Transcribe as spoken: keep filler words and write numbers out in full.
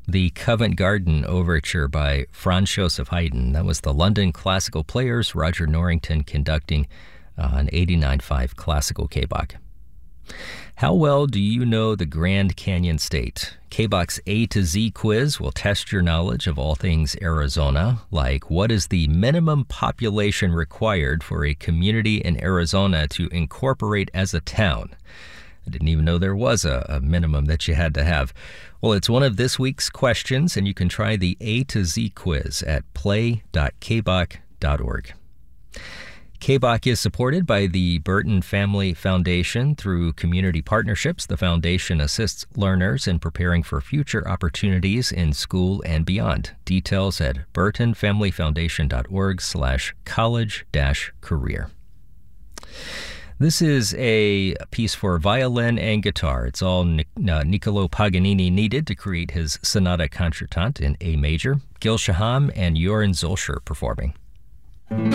The Covent Garden Overture by Franz Joseph Haydn. That was the London Classical Players, Roger Norrington conducting uh, an eighty-nine point five classical K B O C. How well do you know the Grand Canyon State? K B O C's A to Z quiz will test your knowledge of all things Arizona, like what is the minimum population required for a community in Arizona to incorporate as a town? I didn't even know there was a, a minimum that you had to have. Well, it's one of this week's questions, and you can try the A to Z quiz at play dot k b o c dot org. K B O C is supported by the Burton Family Foundation through community partnerships. The foundation assists learners in preparing for future opportunities in school and beyond. Details at burton family foundation dot org slash college dash career. This is a piece for violin and guitar. It's all Nic- uh, Niccolo Paganini needed to create his Sonata Concertante in A major. Gil Shaham and Joran Zolscher performing.